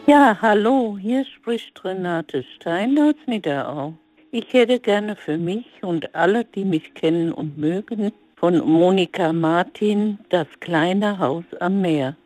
Ja, hallo, hier spricht Renate Stein aus Niederau. Ich hätte gerne für mich und alle, die mich kennen und mögen, von Monika Martin Das kleine Haus am Meer.